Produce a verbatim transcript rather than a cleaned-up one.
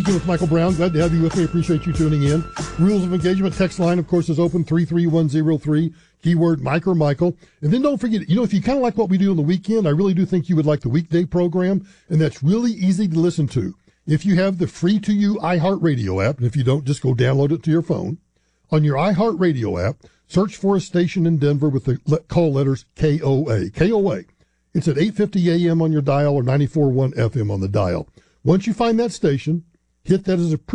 With Michael Brown, glad to have you with me. Appreciate you tuning in. Rules of engagement text line, of course, is open three three one zero three. Keyword Mike or Michael. And then don't forget, you know, if you kind of like what we do on the weekend, I really do think you would like the weekday program, and that's really easy to listen to. If you have the free to you iHeartRadio app, and if you don't, just go download it to your phone. On your iHeartRadio app, search for a station in Denver with the call letters K O A. K O A. It's at eight fifty a.m. on your dial or ninety-four point one F M on the dial. Once you find that station, hit that as a